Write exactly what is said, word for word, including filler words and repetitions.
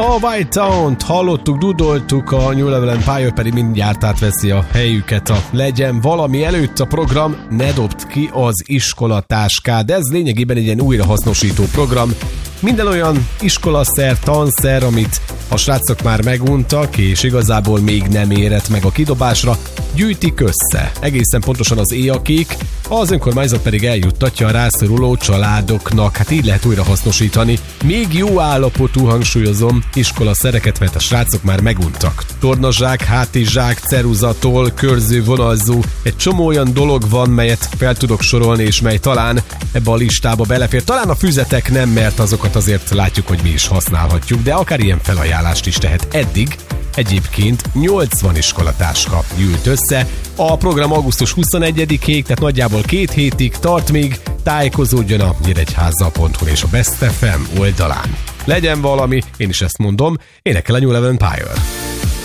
A White Town-t hallottuk, dudoltuk, a New Level Empire pedig mindjárt átveszi a helyüket a Legyen valami előtt. A program Ne dobd ki az iskolatáskát. Ez lényegében egy ilyen újrahasznosító program. Minden olyan iskolaszer, tanszer, amit a srácok már meguntak, és igazából még nem érett meg a kidobásra, gyűjtik össze. Egészen pontosan az éjakik, az önkormányzat pedig eljuttatja a rászoruló családoknak. Hát így lehet újrahasznosítani még jó állapotú, hangsúlyozom, iskolaszereket, mert a srácok már meguntak. Tornazsák, hátizsák, ceruzatól, körző, vonalzó, egy csomó olyan dolog van, melyet fel tudok sorolni, és mely talán ebbe a listába belefér. Talán a füzetek nem, mert azokat azért látjuk, hogy mi is használhatjuk, de akár ilyen felajánlást is tehet. Eddig egyébként nyolcvan iskolatáska gyűlt össze. A program augusztus huszonegyedikéig, tehát nagyjából két hétig tart, még tájékozódjon a nyíregyháza pont hu és a Best ef em oldalán. Legyen valami, én is ezt mondom, énekel a New Level Empire.